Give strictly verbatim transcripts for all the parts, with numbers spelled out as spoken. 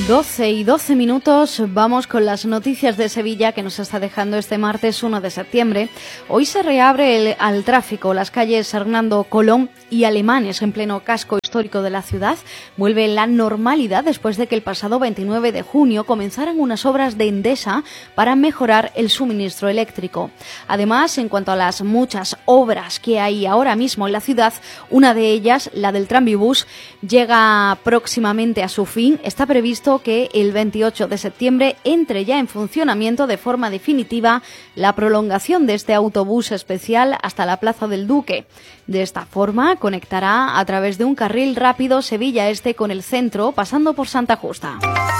doce y doce minutos, vamos con las noticias de Sevilla que nos está dejando este martes uno de septiembre. Hoy se reabre el, al tráfico las calles Hernando Colón y Alemanes en pleno casco histórico de la ciudad. Vuelve la normalidad después de que el pasado veintinueve de junio comenzaran unas obras de Endesa para mejorar el suministro eléctrico. Además, en cuanto a las muchas obras que hay ahora mismo en la ciudad, una de ellas, la del tranvibús, llega próximamente a su fin. Está previsto que el veintiocho de septiembre entre ya en funcionamiento de forma definitiva la prolongación de este autobús especial hasta la Plaza del Duque. De esta forma conectará a través de un carril rápido Sevilla Este con el centro, pasando por Santa Justa.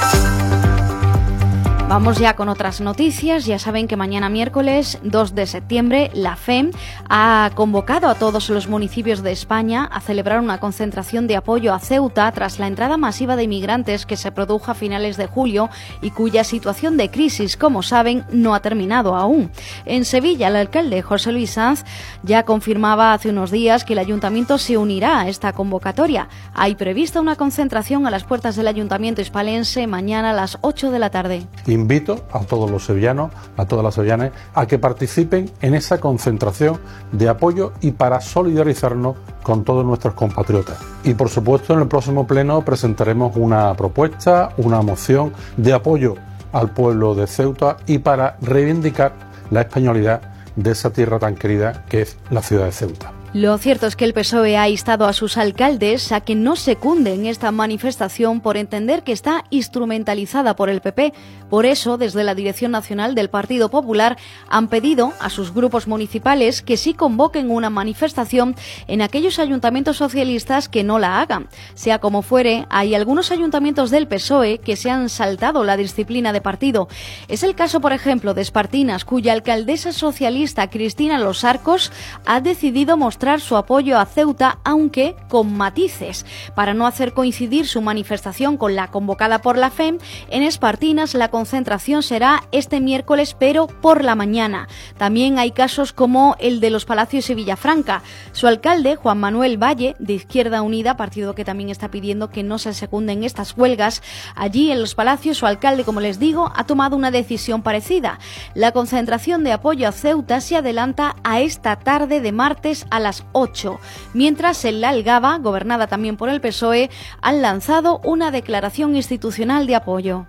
Vamos ya con otras noticias. Ya saben que mañana miércoles dos de septiembre la F E M ha convocado a todos los municipios de España a celebrar una concentración de apoyo a Ceuta tras la entrada masiva de inmigrantes que se produjo a finales de julio y cuya situación de crisis, como saben, no ha terminado aún. En Sevilla, el alcalde José Luis Sanz ya confirmaba hace unos días que el ayuntamiento se unirá a esta convocatoria. Hay prevista una concentración a las puertas del ayuntamiento hispalense mañana a las ocho de la tarde. Invito a todos los sevillanos, a todas las sevillanas, a que participen en esa concentración de apoyo y para solidarizarnos con todos nuestros compatriotas. Y por supuesto en el próximo pleno presentaremos una propuesta, una moción de apoyo al pueblo de Ceuta y para reivindicar la españolidad de esa tierra tan querida que es la ciudad de Ceuta. Lo cierto es que el P S O E ha instado a sus alcaldes a que no secunden esta manifestación por entender que está instrumentalizada por el P P. Por eso, desde la Dirección Nacional del Partido Popular han pedido a sus grupos municipales que sí convoquen una manifestación en aquellos ayuntamientos socialistas que no la hagan. Sea como fuere, hay algunos ayuntamientos del P S O E que se han saltado la disciplina de partido. Es el caso, por ejemplo, de Espartinas, cuya alcaldesa socialista Cristina Los Arcos ha decidido mostrar su apoyo a Ceuta, aunque con matices. Para no hacer coincidir su manifestación con la convocada por la F E M, en Espartinas la concentración será este miércoles, pero por la mañana. También hay casos como el de Los Palacios y Villafranca. Su alcalde, Juan Manuel Valle, de Izquierda Unida, partido que también está pidiendo que no se secunden estas huelgas, allí en Los Palacios su alcalde, como les digo, ha tomado una decisión parecida. La concentración de apoyo a Ceuta se adelanta a esta tarde de martes a las ocho, mientras en la Algaba, gobernada también por el P S O E, han lanzado una declaración institucional de apoyo.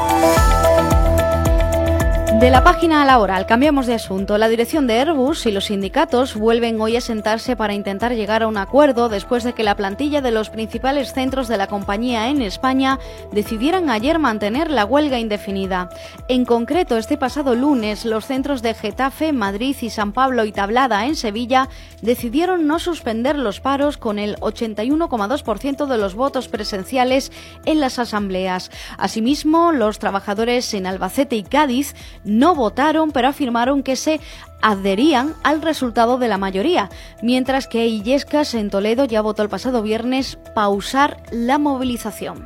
De la página a la oral, cambiamos de asunto. La dirección de Airbus y los sindicatos vuelven hoy a sentarse para intentar llegar a un acuerdo después de que la plantilla de los principales centros de la compañía en España decidieran ayer mantener la huelga indefinida. En concreto, este pasado lunes, los centros de Getafe, Madrid y San Pablo y Tablada en Sevilla decidieron no suspender los paros con el ochenta y uno coma dos por ciento de los votos presenciales en las asambleas. Asimismo, los trabajadores en Albacete y Cádiz no votaron, pero afirmaron que se adherían al resultado de la mayoría, mientras que Illescas en Toledo ya votó el pasado viernes pausar la movilización.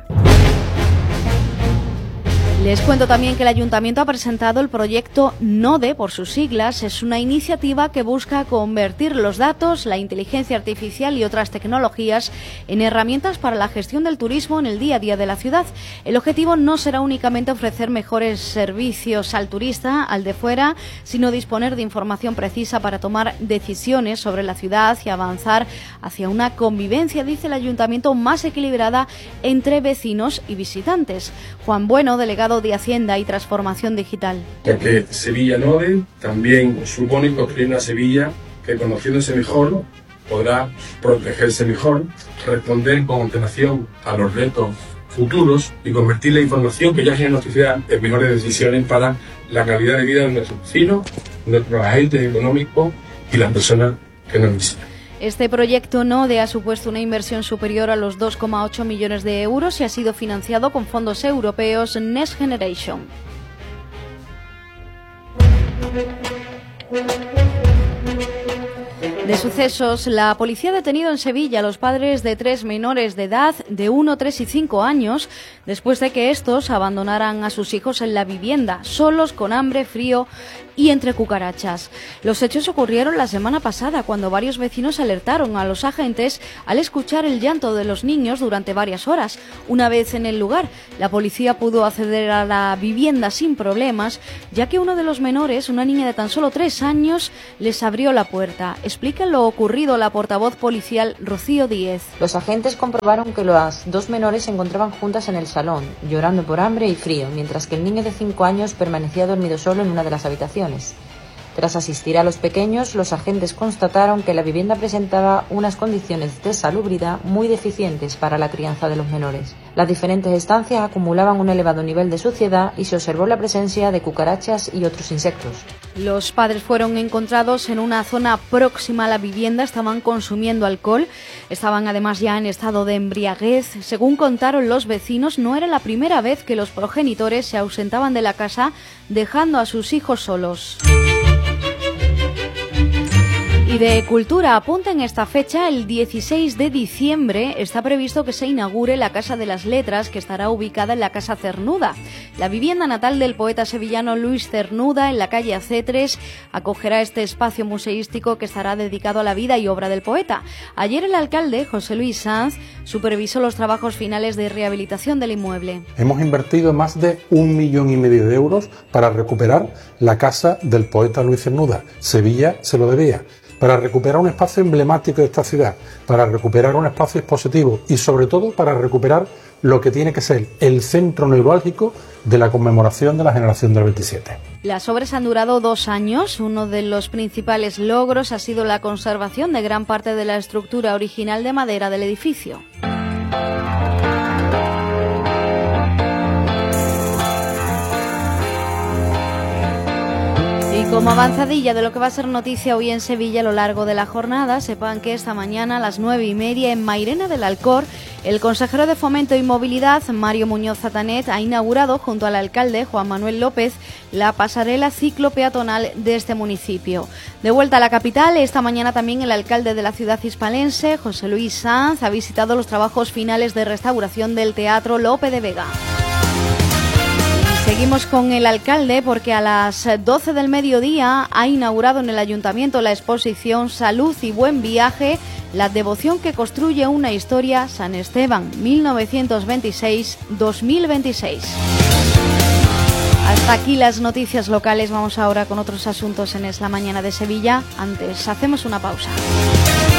Les cuento también que el Ayuntamiento ha presentado el proyecto NODE, por sus siglas. Es una iniciativa que busca convertir los datos, la inteligencia artificial y otras tecnologías en herramientas para la gestión del turismo en el día a día de la ciudad. El objetivo no será únicamente ofrecer mejores servicios al turista, al de fuera, sino disponer de información precisa para tomar decisiones sobre la ciudad y avanzar hacia una convivencia, dice el Ayuntamiento, más equilibrada entre vecinos y visitantes. Juan Bueno, delegado de Hacienda y Transformación Digital. Porque Sevilla NODE también supone construir una Sevilla que, conociéndose mejor, podrá protegerse mejor, responder con antelación a los retos futuros y convertir la información que ya tiene nuestra ciudad en mejores decisiones para la calidad de vida de nuestros vecinos, nuestros agentes económicos y las personas que nos visitan. Este proyecto NODE ha supuesto una inversión superior a los dos coma ocho millones de euros y ha sido financiado con fondos europeos Next Generation. De sucesos, la policía ha detenido en Sevilla a los padres de tres menores de edad de uno, tres y cinco años después de que estos abandonaran a sus hijos en la vivienda, solos, con hambre, frío y entre cucarachas. Los hechos ocurrieron la semana pasada cuando varios vecinos alertaron a los agentes al escuchar el llanto de los niños durante varias horas. Una vez en el lugar, la policía pudo acceder a la vivienda sin problemas, ya que uno de los menores, una niña de tan solo tres años, les abrió la puerta. Explica lo ocurrido la portavoz policial Rocío Díez. Los agentes comprobaron que las dos menores se encontraban juntas en el salón, llorando por hambre y frío, mientras que el niño de cinco años permanecía dormido solo en una de las habitaciones. Tras asistir a los pequeños, los agentes constataron que la vivienda presentaba unas condiciones de salubridad muy deficientes para la crianza de los menores. Las diferentes estancias acumulaban un elevado nivel de suciedad y se observó la presencia de cucarachas y otros insectos. Los padres fueron encontrados en una zona próxima a la vivienda, estaban consumiendo alcohol, estaban además ya en estado de embriaguez. Según contaron los vecinos, no era la primera vez que los progenitores se ausentaban de la casa dejando a sus hijos solos. Y de cultura, apunta en esta fecha, el dieciséis de diciembre, está previsto que se inaugure la Casa de las Letras, que estará ubicada en la Casa Cernuda. La vivienda natal del poeta sevillano Luis Cernuda, en la calle Acetres, acogerá este espacio museístico que estará dedicado a la vida y obra del poeta. Ayer el alcalde, José Luis Sanz, supervisó los trabajos finales de rehabilitación del inmueble. Hemos invertido más de un millón y medio de euros para recuperar la casa del poeta Luis Cernuda. Sevilla se lo debía. Para recuperar un espacio emblemático de esta ciudad, para recuperar un espacio expositivo y sobre todo para recuperar lo que tiene que ser el centro neurálgico de la conmemoración de la generación del veintisiete. Las obras han durado dos años. Uno de los principales logros ha sido la conservación de gran parte de la estructura original de madera del edificio. Y como avanzadilla de lo que va a ser noticia hoy en Sevilla a lo largo de la jornada, sepan que esta mañana a las nueve y media en Mairena del Alcor, el consejero de Fomento y Movilidad, Mario Muñoz Zatanet, ha inaugurado junto al alcalde, Juan Manuel López, la pasarela ciclopeatonal de este municipio. De vuelta a la capital, esta mañana también el alcalde de la ciudad hispalense, José Luis Sanz, ha visitado los trabajos finales de restauración del Teatro Lope de Vega. Seguimos con el alcalde porque a las doce del mediodía ha inaugurado en el ayuntamiento la exposición Salud y Buen Viaje, la devoción que construye una historia, San Esteban, mil novecientos veintiséis a dos mil veintiséis. Hasta aquí las noticias locales, vamos ahora con otros asuntos en Es la Mañana de Sevilla. Antes, hacemos una pausa.